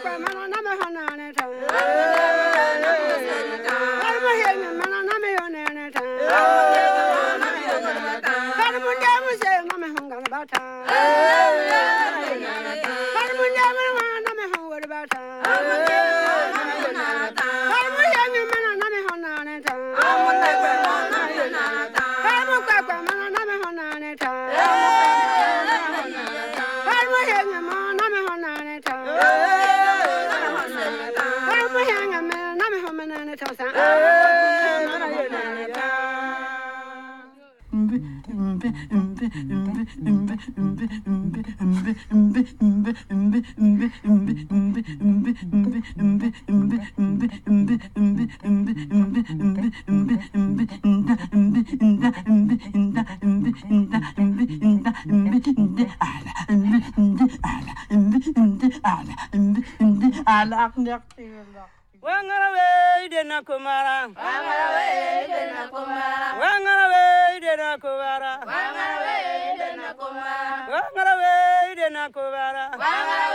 Wangarawe de Nakumara, Wangarawe de Nakumara, Wangarawe de Nakubara, Wangarawe de Nakumara, Wangarawe de Nakubara,